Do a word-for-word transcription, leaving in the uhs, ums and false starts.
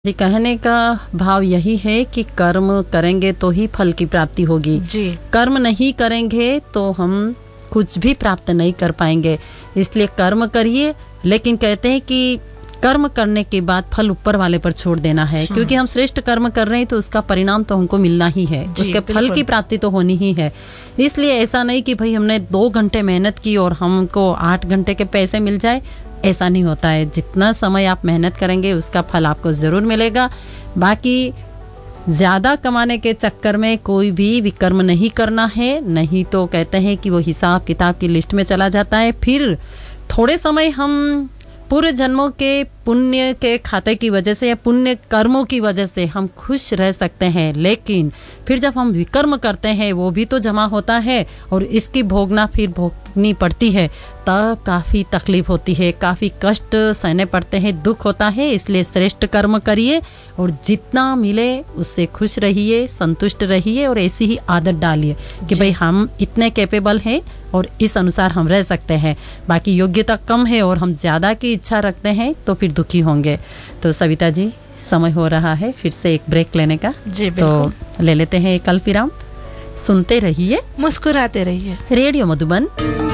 जी, कहने का भाव यही है कि कर्म करेंगे तो ही फल की प्राप्ति होगी। जी। कर्म नहीं करेंगे तो हम कुछ भी प्राप्त नहीं कर पाएंगे। इसलिए कर्म करिए, लेकिन कहते हैं कि कर्म करने के बाद फल ऊपर वाले पर छोड़ देना है, क्योंकि हम श्रेष्ठ कर्म कर रहे हैं तो उसका परिणाम तो हमको मिलना ही है, उसके फल की प्राप्ति तो होनी ही है। इसलिए ऐसा नहीं कि भाई हमने दो घंटे मेहनत की और हमको आठ घंटे के पैसे मिल जाए, ऐसा नहीं होता है। जितना समय आप मेहनत करेंगे उसका फल आपको जरूर मिलेगा। बाकी ज्यादा कमाने के चक्कर में कोई भी विकर्म नहीं करना है, नहीं तो कहते हैं कि वो हिसाब किताब की लिस्ट में चला जाता है। फिर थोड़े समय हम पूरे जन्मों के पुण्य के खाते की वजह से या पुण्य कर्मों की वजह से हम खुश रह सकते हैं, लेकिन फिर जब हम विकर्म करते हैं वो भी तो जमा होता है और इसकी भोगना फिर भोगनी पड़ती है, तब काफ़ी तकलीफ होती है, काफ़ी कष्ट सहने पड़ते हैं, दुख होता है। इसलिए श्रेष्ठ कर्म करिए और जितना मिले उससे खुश रहिए, संतुष्ट रहिए और ऐसी ही आदत डालिए कि भाई हम इतने कैपेबल हैं और इस अनुसार हम रह सकते हैं। बाकी योग्यता कम है और हम ज़्यादा की इच्छा रखते हैं तो फिर दुखी होंगे। तो सविता जी, समय हो रहा है फिर से एक ब्रेक लेने का। जी तो ले लेते हैं एक अल्प विराम। सुनते रहिए, मुस्कुराते रहिए। रेडियो मधुबन।